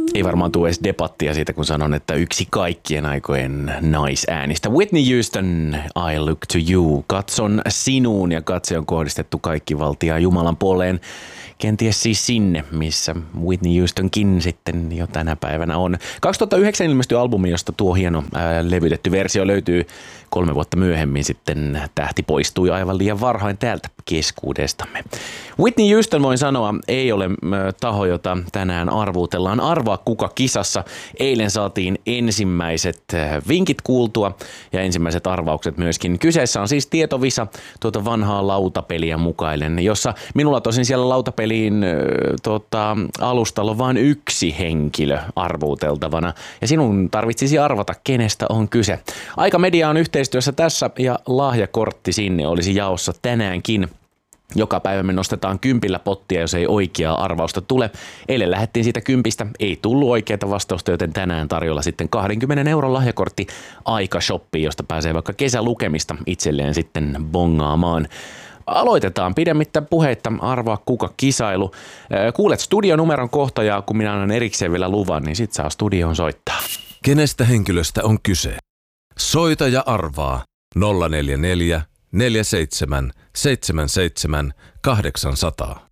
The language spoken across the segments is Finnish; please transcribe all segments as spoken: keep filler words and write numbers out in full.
Ei varmaan tule edes debattia siitä, kun sanon, että yksi kaikkien aikojen naisäänistä. Whitney Houston, I look to you. Katson sinuun, ja katse on kohdistettu kaikki valtia Jumalan puoleen. Kenties siis sinne, missä Whitney Houstonkin sitten jo tänä päivänä on. kaksituhattayhdeksän ilmestyi albumi, josta tuo hieno ää, levytetty versio löytyy. Kolme vuotta myöhemmin sitten tähti poistui aivan liian varhain täältä keskuudestamme. Whitney Houston, voin sanoa, ei ole taho, jota tänään arvuutellaan. Arvaa kuka kisassa. Eilen saatiin ensimmäiset vinkit kuultua ja ensimmäiset arvaukset myöskin. Kyseessä on siis tietovisa tuota vanhaa lautapeliä mukailen, jossa minulla tosin siellä lautapeliin tuota, alustalla on vain yksi henkilö arvuuteltavana. Ja sinun tarvitsisi arvata, kenestä on kyse. Aikamedia on yhteistyössä tässä ja lahjakortti sinne olisi jaossa tänäänkin. Joka päivä me nostetaan kympillä pottia, jos ei oikeaa arvausta tule. Eilen lähdettiin siitä kympistä, ei tullut oikeaa vastausta, joten tänään tarjolla sitten kaksikymmentä euron lahjakortti Aika-shoppiin, josta pääsee vaikka kesälukemista itselleen sitten bongaamaan. Aloitetaan pidemmittä puheitta, arvaa kuka kisailu. Kuulet studionumeron kohta ja kun minä annan erikseen vielä luvan, niin sit saa studioon soittaa. Kenestä henkilöstä on kyse? Soita ja arvaa nolla neljä neljä neljä seitsemän seitsemän seitsemän kahdeksan nolla nolla.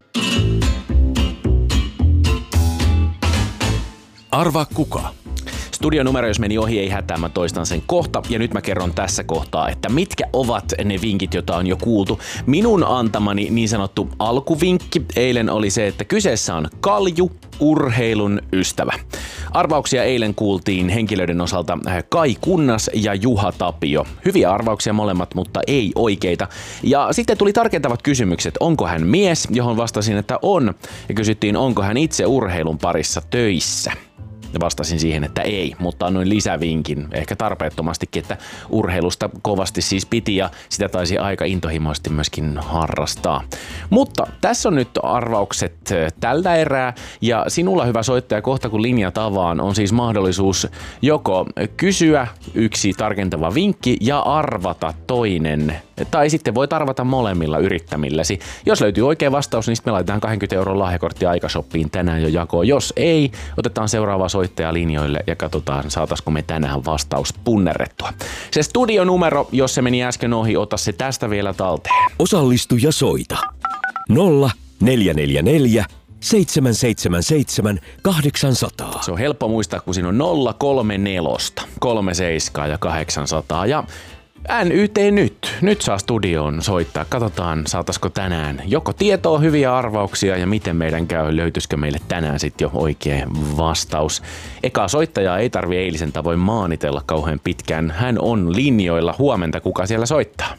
Arvaa kuka? Studionumero, jos meni ohi, ei hätää, mä toistan sen kohta. Ja nyt mä kerron tässä kohtaa, että mitkä ovat ne vinkit, joita on jo kuultu. Minun antamani niin sanottu alkuvinkki eilen oli se, että kyseessä on kalju, urheilun ystävä. Arvauksia eilen kuultiin henkilöiden osalta Kai Kunnas ja Juha Tapio. Hyviä arvauksia molemmat, mutta ei oikeita. Ja sitten tuli tarkentavat kysymykset. Onko hän mies, johon vastasin, että on. Ja kysyttiin, onko hän itse urheilun parissa töissä. Ja vastasin siihen, että ei, mutta annoin lisävinkin, ehkä tarpeettomastikin, että urheilusta kovasti siis piti ja sitä taisi aika intohimoisesti myöskin harrastaa. Mutta tässä on nyt arvaukset tällä erää ja sinulla, hyvä soittaja, kohta kun linjat avaan, on siis mahdollisuus joko kysyä yksi tarkentava vinkki ja arvata toinen. Tai sitten voit arvata molemmilla yrittämilläsi. Jos löytyy oikea vastaus, niin sitten me laitetaan kaksikymmentä euron lahjakortti Aika-shoppiin tänään jo jakoon. Jos ei, otetaan seuraava soittaja linjoille ja katsotaan, saataisiko me tänään vastaus punnerrettua. Se studionumero, jos se meni äsken ohi, ota se tästä vielä talteen. Osallistu ja soita. nolla neljä neljä neljä seitsemän seitsemän seitsemän kahdeksan nolla nolla. Se on helppo muistaa, kun siinä on nolla kolme neljä, kolme seitsemän ja kahdeksansataa. Ja N Y T nyt. Nyt saa studioon soittaa. Katsotaan, saataisiko tänään joko tietoa, hyviä arvauksia ja miten meidän käy. Löytyisikö meille tänään sitten jo oikea vastaus. Eka soittajaa ei tarvi eilisen tavoin maanitella kauhean pitkään. Hän on linjoilla. Huomenta, kuka siellä soittaa?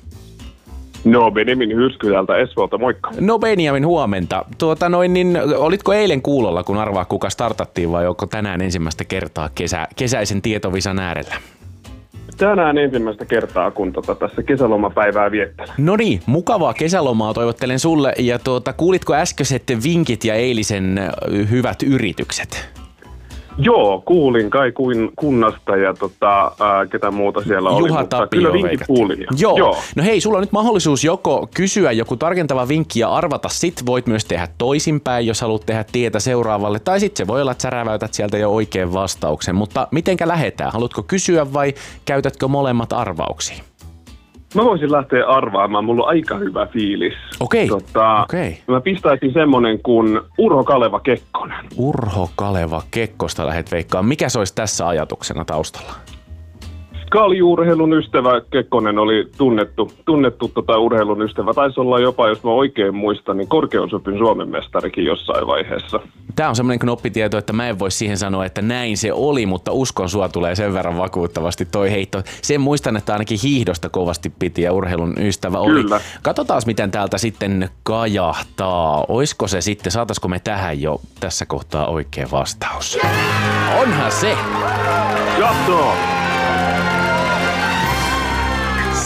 No, Benjamin Hyrsky täältä Espoolta, moikka. No Benjamin, huomenta. Tuota noin, niin olitko eilen kuulolla, kun arvaa kuka startattiin vai onko tänään ensimmäistä kertaa kesä, kesäisen tietovisan äärellä? Tänään ensimmäistä kertaa, kun tota tässä kesälomapäivää viettelen. No niin, mukavaa kesälomaa toivottelen sulle. Ja tuota, kuulitko äskeiset vinkit ja eilisen hyvät yritykset? Joo, kuulin Kai Kunnasta ja tota, ää, ketä muuta siellä oli, Juha mutta Tapio kyllä vinkit kuulin. Joo. Joo. No hei, sulla on nyt mahdollisuus joko kysyä joku tarkentava vinkki ja arvata sit. Voit myös tehdä toisinpäin, jos haluat tehdä tietä seuraavalle. Tai sitten se voi olla, että sä räväytät sieltä jo oikean vastauksen. Mutta mitenkä lähetään? Haluatko kysyä vai käytätkö molemmat arvauksiin? Mä voisin lähteä arvaamaan, mulla on aika hyvä fiilis. Okei, tota, okei. Mä pistäisin semmonen kuin Urho Kaleva Kekkonen. Urho Kaleva Kekkosta lähet veikkaan. Mikä se olisi tässä ajatuksena taustalla? Kalju-urheilun ystävä Kekkonen oli tunnettu, tunnettu tota urheilun ystävä. Taisi olla jopa, jos mä oikein muistan, niin korkeusopin Suomen mestarikin jossain vaiheessa. Tämä on semmoinen knoppitieto, että mä en voi siihen sanoa, että näin se oli, mutta uskon sua tulee sen verran vakuuttavasti toi heitto. Sen muistan, että ainakin hiihdosta kovasti piti ja urheilun ystävä oli. Kyllä. Katsotaan, miten täältä sitten kajahtaa. Oisko se sitten, saataisiko me tähän jo tässä kohtaa oikea vastaus? Onhan se! Jattoo!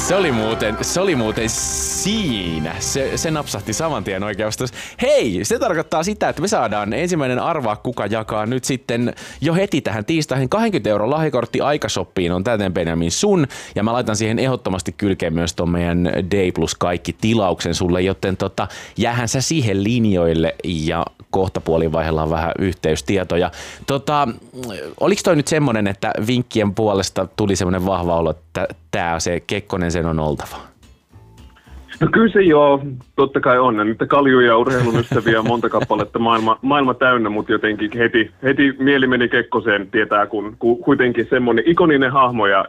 Se oli muuten, se oli muuten siinä. Se, se napsahti saman tien oikein vastaus. Hei, se tarkoittaa sitä, että me saadaan ensimmäinen arvaa, kuka jakaa nyt sitten jo heti tähän tiistaihin. kaksikymmentä euron lahjakortti Aikashoppiin on täten Benjamin sun. Ja mä laitan siihen ehdottomasti kylkeen myös ton meidän Day Plus kaikki tilauksen sulle, joten tota, jäähän sä siihen linjoille ja kohta puolin vaihdellaan vähän yhteystietoja. Tota, oliko toi nyt semmonen, että vinkkien puolesta tuli semmoinen vahva olo, että tää se Kekkonen sen on oltava? No kyllä se joo, totta kai on. Niitä kaljuja ja urheilun ystäviä on monta kappaletta maailma, maailma täynnä, mutta jotenkin heti, heti mieli meni Kekkoseen, tietää kun ku, kuitenkin semmoinen ikoninen hahmo ja,